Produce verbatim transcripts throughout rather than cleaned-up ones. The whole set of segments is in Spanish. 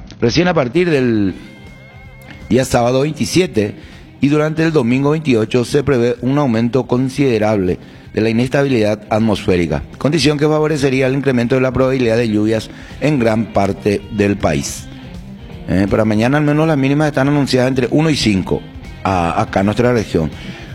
recién a partir del día sábado veintisiete y durante el domingo veintiocho se prevé un aumento considerable de la inestabilidad atmosférica, condición que favorecería el incremento de la probabilidad de lluvias en gran parte del país. Eh, para mañana al menos las mínimas están anunciadas entre uno y cinco a, acá en nuestra región.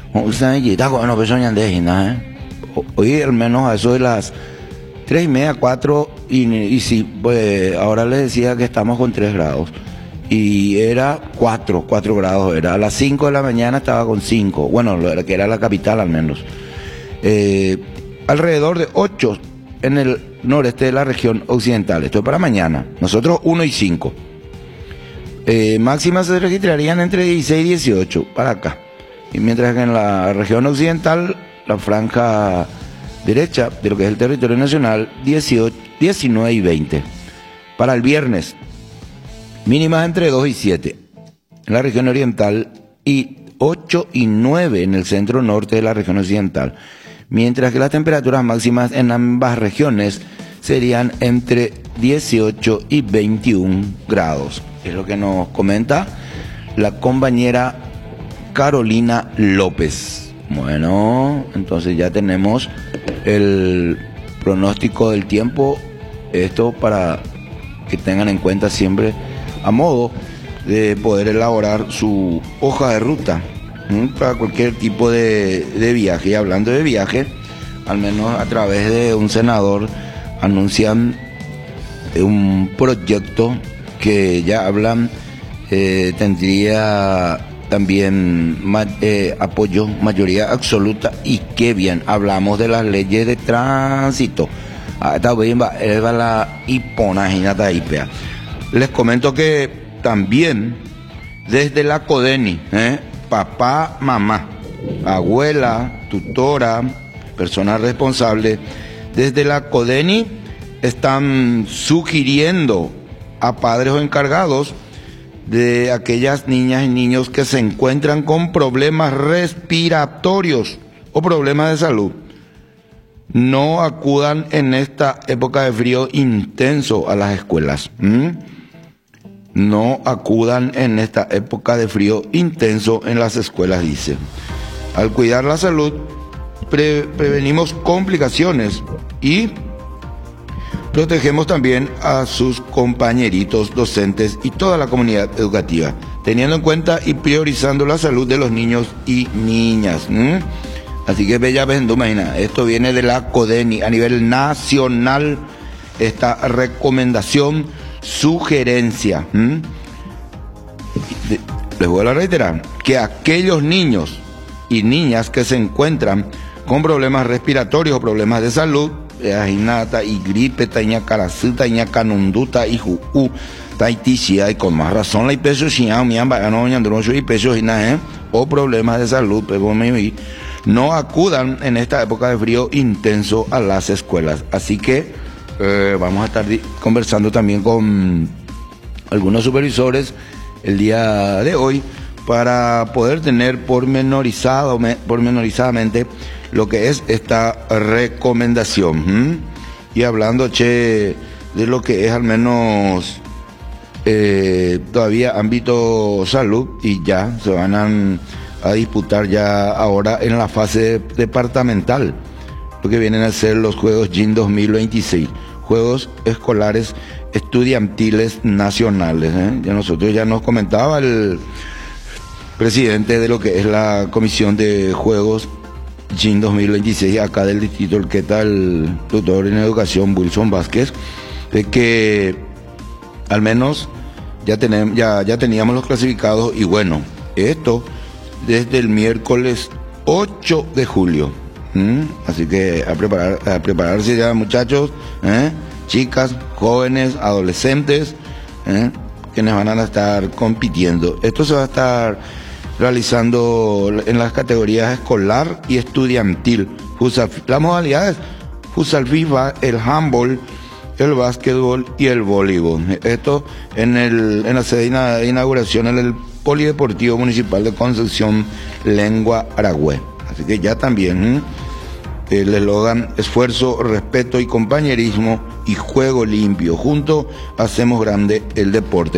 Hoy al menos a eso de las tres y media, cuatro, y, y sí, pues ahora les decía que estamos con tres grados. Y era cuatro, cuatro grados era. A las cinco de la mañana estaba con cinco. Bueno, que era la capital al menos. Eh, alrededor de ocho en el noreste de la región occidental. Esto es para mañana. Nosotros uno y cinco. Eh, máximas se registrarían entre dieciséis y dieciocho para acá. Y mientras que en la región occidental, la franja derecha de lo que es el territorio nacional, dieciocho, diecinueve y veinte. Para el viernes, mínimas entre dos y siete en la región oriental y ocho y nueve en el centro norte de la región occidental. Mientras que las temperaturas máximas en ambas regiones serían entre dieciocho y veintiún grados. Es lo que nos comenta la compañera Carolina López. Bueno, entonces ya tenemos el pronóstico del tiempo. Esto para que tengan en cuenta siempre a modo de poder elaborar su hoja de ruta ¿sí? Para cualquier tipo de, de viaje. Y hablando de viaje, al menos a través de un senador anuncian un proyecto que ya hablan eh, tendría también ma eh, apoyo, mayoría absoluta, y qué bien, hablamos de las leyes de tránsito. Les comento que también desde la CODENI, ¿eh? papá, mamá, abuela, tutora, persona responsable, desde la CODENI están sugiriendo a padres o encargados de aquellas niñas y niños que se encuentran con problemas respiratorios o problemas de salud, no acudan en esta época de frío intenso a las escuelas. ¿Mm? No acudan en esta época de frío intenso en las escuelas, dice. Al cuidar la salud, pre prevenimos complicaciones y protegemos también a sus compañeritos docentes y toda la comunidad educativa, teniendo en cuenta y priorizando la salud de los niños y niñas. ¿Mm? Así que bella vendo, imagina, esto viene de la CODENI a nivel nacional, esta recomendación, sugerencia. ¿Mm? Les voy a reiterar que aquellos niños y niñas que se encuentran con problemas respiratorios o problemas de salud, ajinata y gripe, taña caracita, taña canunduta y juú, taiticia, y con más razón la hipesocia, o problemas de salud, no acudan en esta época de frío intenso a las escuelas. Así que eh, vamos a estar conversando también con algunos supervisores el día de hoy para poder tener pormenorizado, pormenorizadamente lo que es esta recomendación. ¿Mm? Y hablando, che, de lo que es al menos eh, todavía ámbito salud, y ya se van a, a disputar ya ahora en la fase departamental lo que vienen a ser los Juegos G I N dos mil veintiséis, Juegos Escolares Estudiantiles Nacionales. ¿eh? Ya nosotros ya nos comentaba el presidente de lo que es la Comisión de Juegos G I N dos mil veintiséis acá del distrito Urqueta, el doctor en educación Wilson Vázquez, de que al menos ya, tenemos, ya, ya teníamos los clasificados, y bueno, esto desde el miércoles ocho de julio. ¿Mm? Así que a, preparar, a prepararse ya, muchachos, ¿eh? chicas, jóvenes, adolescentes, ¿eh? quienes van a estar compitiendo. Esto se va a estar realizando en las categorías escolar y estudiantil. Las modalidades: futsal, FIFA, el handball, el básquetbol y el voleibol. Esto en, el, en la sede de inauguración en el Polideportivo Municipal de Concepción, Lengua, Aragüe. Así que ya también ¿eh? el eslogan: esfuerzo, respeto y compañerismo y juego limpio. Juntos hacemos grande el deporte.